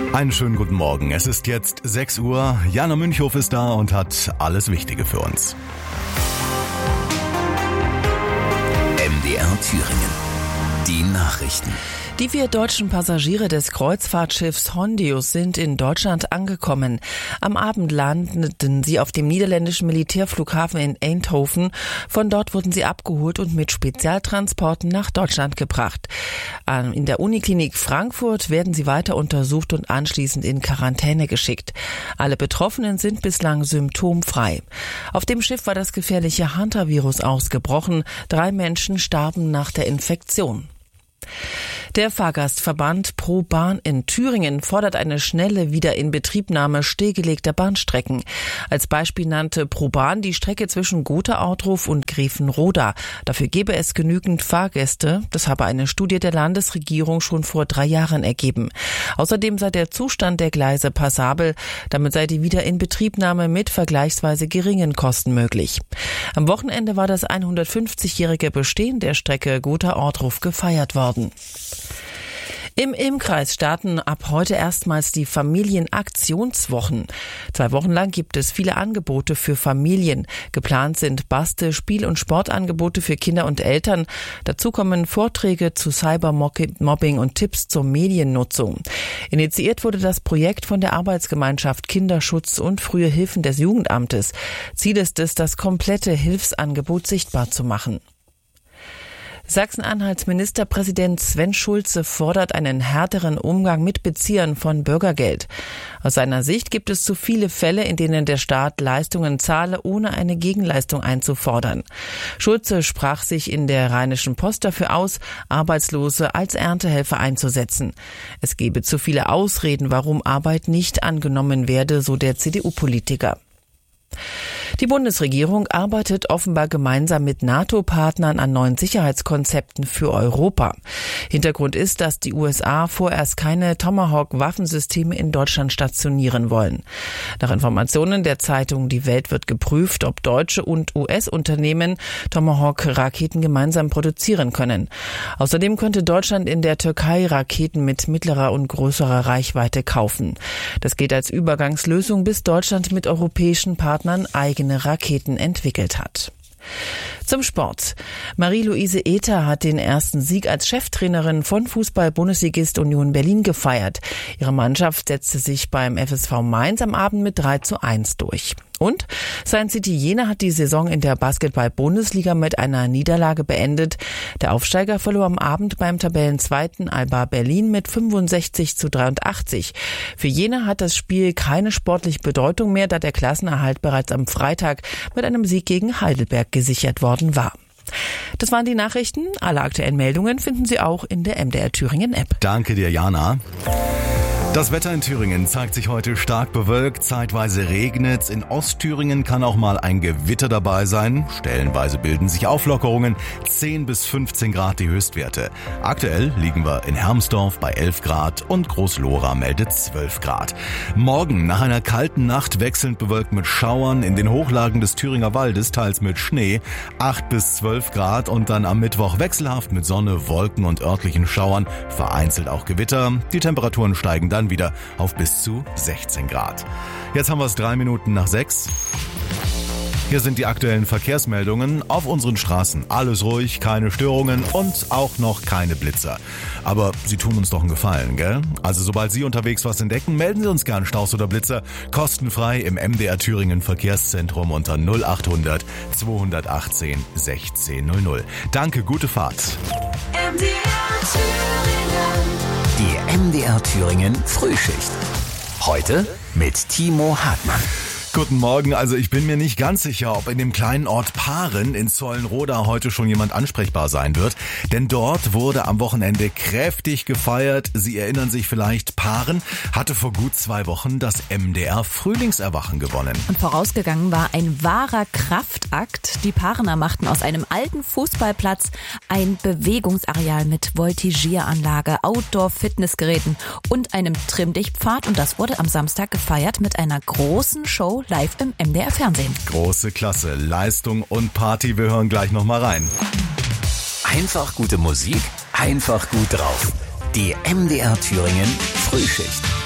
Einen schönen guten Morgen. Es ist jetzt 6 Uhr. Jana Münchhof ist da und hat alles Wichtige für uns. MDR Thüringen. Die Nachrichten. Die 4 deutschen Passagiere des Kreuzfahrtschiffs Hondius sind in Deutschland angekommen. Am Abend landeten sie auf dem niederländischen Militärflughafen in Eindhoven. Von dort wurden sie abgeholt und mit Spezialtransporten nach Deutschland gebracht. In der Uniklinik Frankfurt werden sie weiter untersucht und anschließend in Quarantäne geschickt. Alle Betroffenen sind bislang symptomfrei. Auf dem Schiff war das gefährliche Hantavirus ausgebrochen. 3 Menschen starben nach der Infektion. Der Fahrgastverband ProBahn in Thüringen fordert eine schnelle Wiederinbetriebnahme stillgelegter Bahnstrecken. Als Beispiel nannte ProBahn die Strecke zwischen Gotha-Outhof und Grevenroda. Dafür gebe es genügend Fahrgäste. Das habe eine Studie der Landesregierung schon vor 3 Jahren ergeben. Außerdem sei der Zustand der Gleise passabel. Damit sei die Wiederinbetriebnahme mit vergleichsweise geringen Kosten möglich. Am Wochenende war das 150-jährige Bestehen der Strecke Gotha-Outhof gefeiert worden. Im Ilmkreis starten ab heute erstmals die Familienaktionswochen. 2 Wochen lang gibt es viele Angebote für Familien. Geplant sind Bastel-, Spiel- und Sportangebote für Kinder und Eltern. Dazu kommen Vorträge zu Cybermobbing und Tipps zur Mediennutzung. Initiiert wurde das Projekt von der Arbeitsgemeinschaft Kinderschutz und Frühe Hilfen des Jugendamtes. Ziel ist es, das komplette Hilfsangebot sichtbar zu machen. Sachsen-Anhalts Ministerpräsident Sven Schulze fordert einen härteren Umgang mit Beziehern von Bürgergeld. Aus seiner Sicht gibt es zu viele Fälle, in denen der Staat Leistungen zahle, ohne eine Gegenleistung einzufordern. Schulze sprach sich in der Rheinischen Post dafür aus, Arbeitslose als Erntehelfer einzusetzen. Es gebe zu viele Ausreden, warum Arbeit nicht angenommen werde, so der CDU-Politiker. Die Bundesregierung arbeitet offenbar gemeinsam mit NATO-Partnern an neuen Sicherheitskonzepten für Europa. Hintergrund ist, dass die USA vorerst keine Tomahawk-Waffensysteme in Deutschland stationieren wollen. Nach Informationen der Zeitung Die Welt wird geprüft, ob deutsche und US-Unternehmen Tomahawk-Raketen gemeinsam produzieren können. Außerdem könnte Deutschland in der Türkei Raketen mit mittlerer und größerer Reichweite kaufen. Das gilt als Übergangslösung, bis Deutschland mit europäischen Partnern eigene Raketen entwickelt hat. Zum Sport. Marie-Louise Ether hat den ersten Sieg als Cheftrainerin von Fußball-Bundesligist Union Berlin gefeiert. Ihre Mannschaft setzte sich beim FSV Mainz am Abend mit 3:1 durch. Und St. City Jena hat die Saison in der Basketball-Bundesliga mit einer Niederlage beendet. Der Aufsteiger verlor am Abend beim Tabellenzweiten Alba Berlin mit 65:83. Für Jena hat das Spiel keine sportliche Bedeutung mehr, da der Klassenerhalt bereits am Freitag mit einem Sieg gegen Heidelberg gesichert worden war. Das waren die Nachrichten. Alle aktuellen Meldungen finden Sie auch in der MDR Thüringen App. Danke dir, Jana. Das Wetter in Thüringen zeigt sich heute stark bewölkt, zeitweise regnet's. In Ostthüringen kann auch mal ein Gewitter dabei sein. Stellenweise bilden sich Auflockerungen, 10 bis 15 Grad die Höchstwerte. Aktuell liegen wir in Hermsdorf bei 11 Grad und Großlora meldet 12 Grad. Morgen nach einer kalten Nacht wechselnd bewölkt mit Schauern, in den Hochlagen des Thüringer Waldes teils mit Schnee, 8 bis 12 Grad und dann am Mittwoch wechselhaft mit Sonne, Wolken und örtlichen Schauern, vereinzelt auch Gewitter. Die Temperaturen steigen dann wieder auf bis zu 16 Grad. Jetzt haben wir es 3 Minuten nach 6. Hier sind die aktuellen Verkehrsmeldungen. Auf unseren Straßen alles ruhig, keine Störungen und auch noch keine Blitzer. Aber Sie tun uns doch einen Gefallen, gell? Also sobald Sie unterwegs was entdecken, melden Sie uns gern Staus oder Blitzer. Kostenfrei im MDR Thüringen Verkehrszentrum unter 0800 218 1600. Danke, gute Fahrt. MDR Thüringen. Die MDR Thüringen Frühschicht. Heute mit Timo Hartmann. Guten Morgen, also ich bin mir nicht ganz sicher, ob in dem kleinen Ort Paaren in Zollenroda heute schon jemand ansprechbar sein wird, denn dort wurde am Wochenende kräftig gefeiert. Sie erinnern sich vielleicht, Paaren hatte vor gut 2 Wochen das MDR Frühlingserwachen gewonnen. Und vorausgegangen war ein wahrer Kraftakt. Die Paarener machten aus einem alten Fußballplatz ein Bewegungsareal mit Voltigieranlage, Outdoor-Fitnessgeräten und einem Trimm-Dich-Pfad. Und das wurde am Samstag gefeiert mit einer großen Show live im MDR-Fernsehen. Große Klasse, Leistung und Party. Wir hören gleich nochmal rein. Einfach gute Musik, einfach gut drauf. Die MDR Thüringen Frühschicht.